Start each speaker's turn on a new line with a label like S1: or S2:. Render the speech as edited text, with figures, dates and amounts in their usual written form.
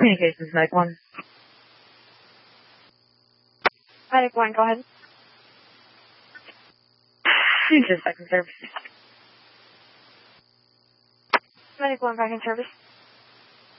S1: Communications, Medic 1.
S2: Medic 1, go ahead.
S1: Future second service.
S2: Medic 1, back in service.